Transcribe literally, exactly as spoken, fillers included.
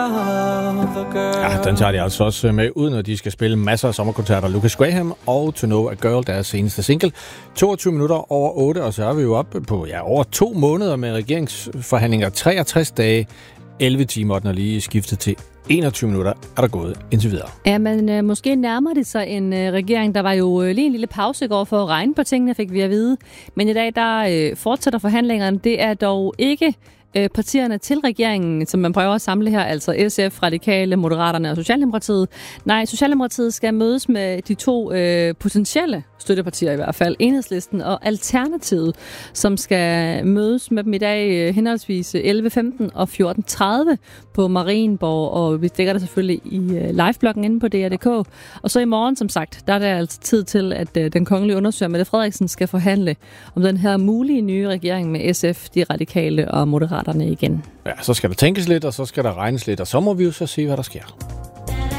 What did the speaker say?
Ja, den tager de altså også med ud, når de skal spille masser af sommerkoncerter. Lucas Graham og To Know a Girl, deres seneste single. toogtyve minutter over otte, og så er vi jo oppe på ja, over to måneder med regeringsforhandlinger. treogtres dage, elleve timer, og den er lige skiftet til enogtyve minutter, er der gået indtil videre. Ja, men øh, måske nærmer det sig en øh, regering. Der var jo øh, lige en lille pause i går for at regne på tingene, fik vi at vide. Men i dag, der øh, fortsætter forhandlingerne. Det er dog ikke øh, partierne til regeringen, som man prøver at samle her, altså S F, Radikale, Moderaterne og Socialdemokratiet. Nej, Socialdemokratiet skal mødes med de to øh, potentielle støttepartier i hvert fald, Enhedslisten og Alternativet, som skal mødes med dem i dag henholdsvis elleve femten og fjorten tredive på Marienborg, og vi dækker det selvfølgelig i livebloggen inde på D R punktum D K. Og så i morgen, som sagt, der er der altså tid til, at den kongelige undersøger Mette Frederiksen skal forhandle om den her mulige nye regering med S F, de radikale og Moderaterne igen. Ja, så skal der tænkes lidt, og så skal der regnes lidt, og så må vi jo så se, hvad der sker.